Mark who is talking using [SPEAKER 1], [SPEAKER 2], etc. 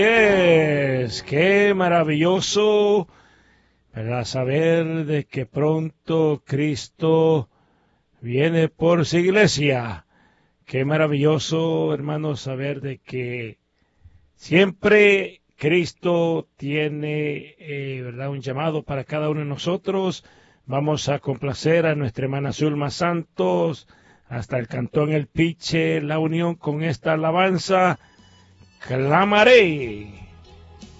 [SPEAKER 1] Qué maravilloso, ¿verdad? Saber de que pronto Cristo viene por su iglesia. Qué maravilloso, hermanos, saber de que siempre Cristo tiene, ¿verdad? Un llamado para cada uno de nosotros. Vamos a complacer a nuestra hermana Zulma Santos, hasta el Cantón El Piche, la unión con esta alabanza. Clamaré.